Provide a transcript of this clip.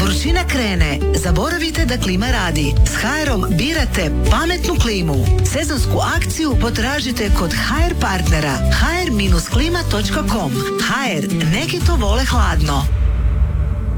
vrućina krene, zaboravite da klima radi. S HR-om birate pametnu klimu. Sezonsku akciju potražite kod HR partnera hr-klima.com. HR, neki to vole hladno.